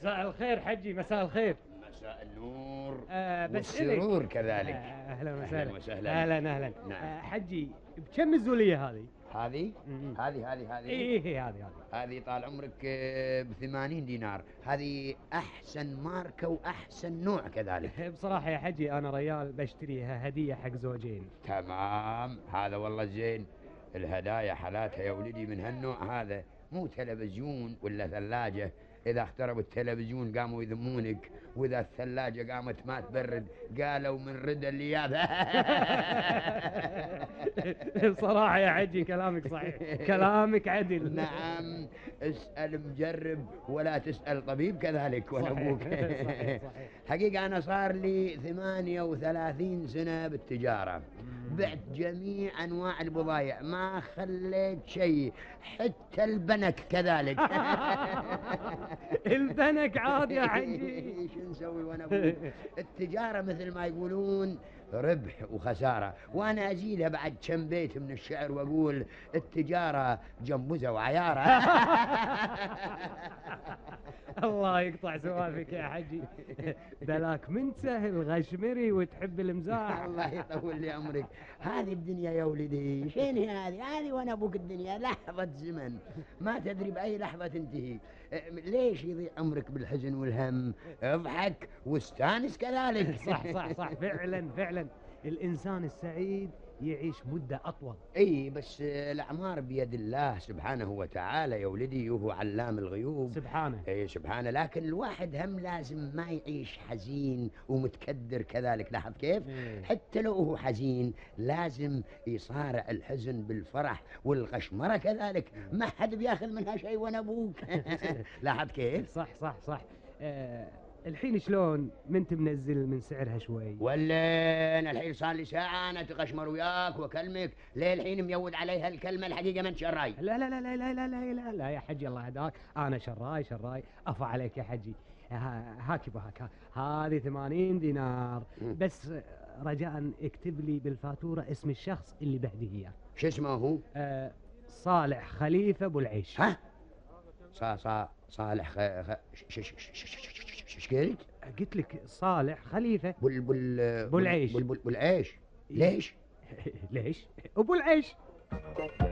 مساء الخير حجي، مساء الخير. مساء النور بس والسرور كذلك. اهلا وسهلا. أهلا وسهلا. اهلا اهلا. نعم. حجي بكم الزوليه هذه؟ هذه مم. هذه ايه هذه. هذه طال عمرك ب80 دينار. هذه احسن ماركه واحسن نوع كذلك. بصراحه يا حجي انا ريال بشتريها هديه حق زوجين. تمام، هذا والله زين. الهدايا حالاتها يا ولدي من هالنوع هذا، مو تلفزيون ولا ثلاجة. إذا اختربوا التلفزيون قاموا يذمونك، وإذا الثلاجة قامت ما تبرد قالوا من رد اللياذ. بصراحة يا حجي كلامك صحيح، كلامك عدل. نعم، اسأل مجرب ولا تسأل طبيب كذلك. وأنا أبوك صحيح. حقيقة أنا صار لي 38 سنة بالتجارة، بعت جميع أنواع البضائع، ما خليت شيء، حتى البنك كذلك. البنك عاد يا حجي. شو نسوي وانا ابوك؟ التجارة مثل ما يقولون ربح وخسارة، وانا ازيدها بعد كم بيت من الشعر واقول التجارة جنبوزة وعيارة. الله يقطع سوالفك يا حجي. بلاك من سهل غشمري وتحب المزاح. الله يطول لي عمرك. هذه الدنيا يا ولدي، شين هي هذه وانا ابوك. الدنيا لحظة زمن، ما تدري باي لحظة تنتهي. ليش يضيع عمرك بالحزن والهم؟ اضحك واستانس كذلك. صح فعلا الانسان السعيد يعيش مدة أطول. اي بس الاعمار بيد الله سبحانه وتعالى يا ولدي، وهو علام الغيوب سبحانه. اي سبحانه. لكن الواحد هم لازم ما يعيش حزين ومتكدر كذلك. لاحظ كيف؟ حتى لو هو حزين لازم يصارع الحزن بالفرح، والغشمرة كذلك ما حد بياخذ منها شيء وانا ابوك. لاحظ كيف؟ صح. الحين شلون منت منزل من سعرها شوي؟ ولا أنا الحين صار لي ساعة أنا أتغشمر وياك وأكلمك، ليه الحين ميود عليها الكلمة؟ الحقيقة من شراي. لا يا حجي الله يهداك، أنا شراي أفا عليك يا حجي. هاك هذه 80 دينار بس. رجاء اكتب لي بالفاتورة اسم الشخص اللي بهديه إياه. شو اسمه هو؟ صالح خليفة أبو العيش. ها؟ صالح شكيت؟ قلت لك صالح خليفة بول العيش. بول العيش. ليش؟ ليش؟ أبو العيش.